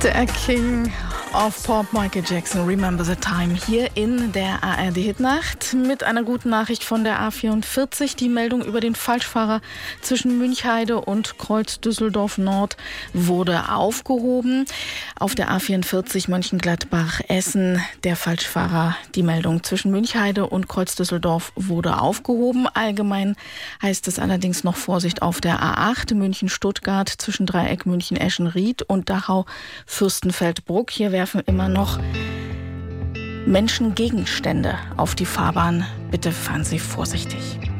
Der King of Pop, Michael Jackson, Remember the Time, hier in der ARD-Hitnacht mit einer guten Nachricht von der A44. Die Meldung über den Falschfahrer zwischen Münchheide und Kreuz Düsseldorf Nord wurde aufgehoben. Auf der A44 Mönchengladbach-Essen, der Falschfahrer, die Meldung zwischen Münchheide und Kreuz Düsseldorf wurde aufgehoben. Allgemein heißt es allerdings noch Vorsicht auf der A8 München-Stuttgart zwischen Dreieck München-Eschenried und Dachau-Fürstenfeldbruck. Hier werfen immer noch Menschen Gegenstände auf die Fahrbahn. Bitte fahren Sie vorsichtig.